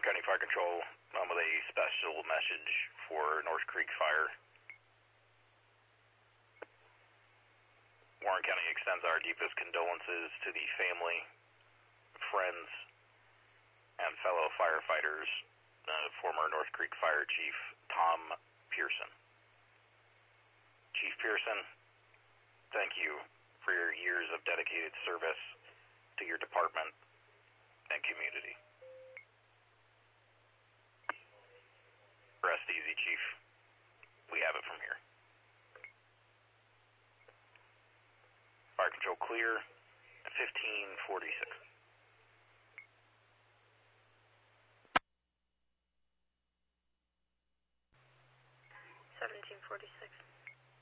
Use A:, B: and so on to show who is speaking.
A: County Fire Control with a special message for North Creek Fire. Warren County extends our deepest condolences to the family, friends, and fellow firefighters, former North Creek Fire Chief Tom Pearson. Chief Pearson, thank you for your years of dedicated service to your department and community. Rest easy, Chief. We have it from here. Fire control clear, 1546.
B: 1747.